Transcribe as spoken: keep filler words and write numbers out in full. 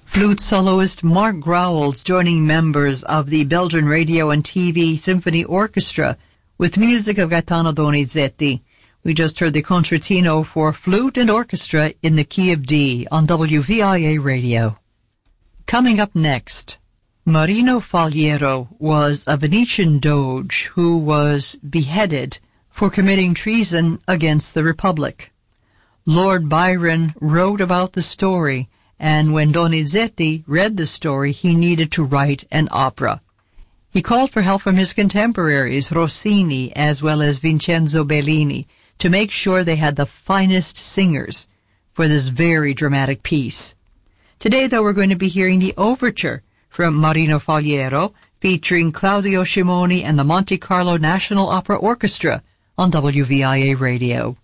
Flute soloist Mark Growls joining members of the Belgian Radio and T V Symphony Orchestra with music of Gaetano Donizetti. We just heard the concertino for flute and orchestra in the key of D on W V I A Radio. Coming up next, Marino Faliero was a Venetian doge who was beheaded for committing treason against the Republic. Lord Byron wrote about the story, and when Donizetti read the story, he needed to write an opera. He called for help from his contemporaries, Rossini as well as Vincenzo Bellini, to make sure they had the finest singers for this very dramatic piece. Today, though, we're going to be hearing the overture from Marino Faliero, featuring Claudio Scimoni and the Monte Carlo National Opera Orchestra on W V I A Radio.